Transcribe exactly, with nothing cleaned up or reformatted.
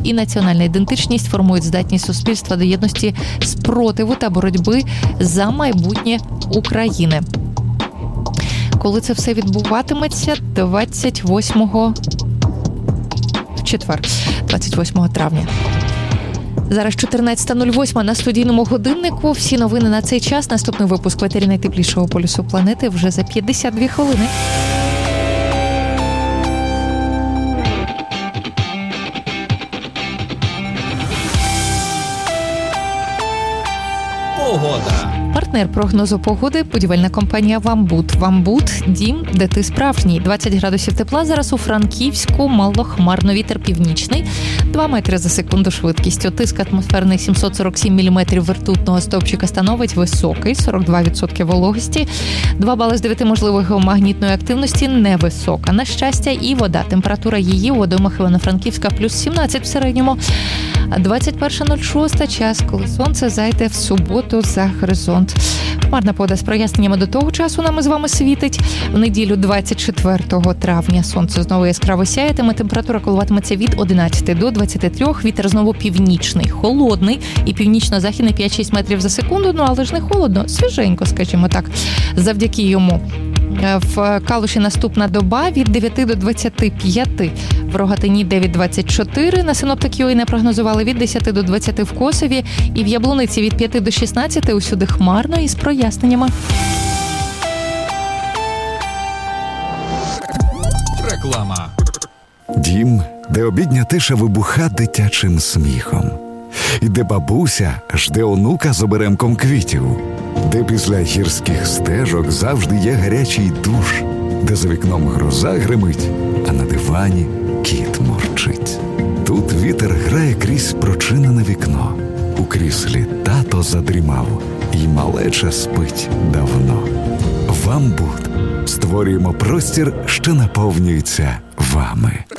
і національна ідентичність формують здатність суспільства до єдності, спротиву та боротьби за майбутнє України. Коли це все відбуватиметься? двадцять восьмого в четвер, двадцять восьмого травня. Зараз чотирнадцята нуль вісім на студійному годиннику. Всі новини на цей час. Наступний випуск в етері найтеплішого полюсу планети вже за п'ятдесят дві хвилини. Погода. Партнер прогнозу погоди – будівельна компанія «Вамбут». «Вамбут» – дім, де ти справжній. двадцять градусів тепла зараз у Франківську, малохмарно, вітер північний, два метри за секунду швидкістю. Тиск атмосферний сімсот сорок сім міліметрів ртутного стовпчика становить високий, сорок два відсотки вологості. два бали з дев'яти можливої геомагнітної активності невисока. На щастя, і вода. Температура її у водоймах Івано-Франківська плюс сімнадцять в середньому. двадцять перша нуль шість час, коли сонце зайде в суботу за горизонт. Хмарна погода з проясненнями до того часу нам із вами світить. В неділю двадцять четвертого травня сонце знову яскраво сяятиме. Температура коливатиметься від одинадцяти до двадцяти трьох. Вітер знову північний, холодний і північно-західний п'ять-шість метрів за секунду. Ну, але ж не холодно, свіженько, скажімо так, завдяки йому. В Калуші наступна доба від дев'яти до двадцяти п'яти. В Рогатині дев'ять двадцять чотири. На синоптики ОІ не прогнозували від десяти до двадцяти в Косові. І в Яблуниці від п'яти до шістнадцяти. Усюди хмарно і з проясненнями. Реклама. Дім, де обідня тиша вибуха дитячим сміхом. І де бабуся жде онука з оберемком квітів. Де після гірських стежок завжди є гарячий душ. Де за вікном гроза гримить, а на дивані кіт мурчить. Тут вітер грає крізь прочинене вікно. У кріслі тато задрімав, і малеча спить давно. «Вамбут» створюємо простір, що наповнюється вами.